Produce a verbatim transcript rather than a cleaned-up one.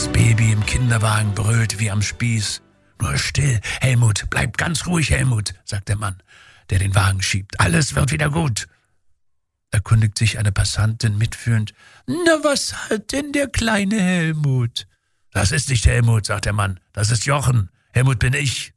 Das Baby im Kinderwagen brüllt wie am Spieß. »Nur still, Helmut, bleib ganz ruhig, Helmut«, sagt der Mann, der den Wagen schiebt. »Alles wird wieder gut«, erkundigt sich eine Passantin mitfühlend. »Na, was hat denn der kleine Helmut?« »Das ist nicht Helmut«, sagt der Mann. »Das ist Jochen. Helmut bin ich.«